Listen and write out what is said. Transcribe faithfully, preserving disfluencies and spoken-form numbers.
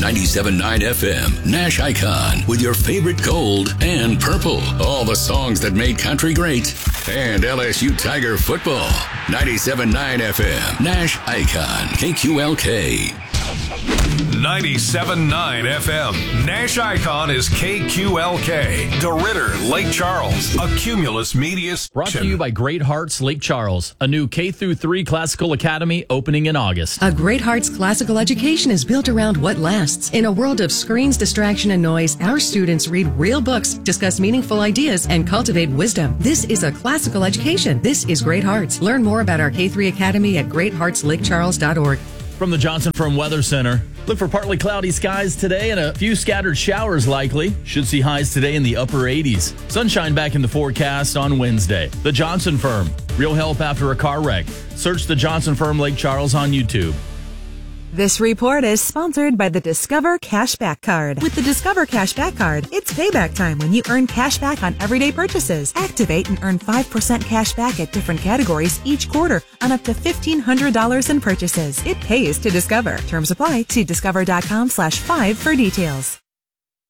ninety-seven point nine F M, Nash Icon, with your favorite gold and purple. All the songs that made country great. And L S U Tiger football. ninety-seven point nine F M, Nash Icon, K Q L K. ninety-seven point nine F M. Nash Icon is K Q L K. DeRidder, Lake Charles. A Cumulus Media station. Brought to you by Great Hearts Lake Charles, a new K through three classical academy opening in August. A Great Hearts classical education is built around what lasts. In a world of screens, distraction, and noise, our students read real books, discuss meaningful ideas, and cultivate wisdom. This is a classical education. This is Great Hearts. Learn more about our K three Academy at great hearts lake charles dot org. From the Johnson Firm Weather Center, look for partly cloudy skies today and a few scattered showers likely. Should see highs today in the upper eighties. Sunshine back in the forecast on Wednesday. The Johnson Firm, real help after a car wreck. Search the Johnson Firm Lake Charles on YouTube. This report is sponsored by the Discover Cashback Card. With the Discover Cashback Card, it's payback time when you earn cash back on everyday purchases. Activate and earn five percent cash back at different categories each quarter on up to fifteen hundred dollars in purchases. It pays to Discover. Terms apply. See discover dot com slash five for details.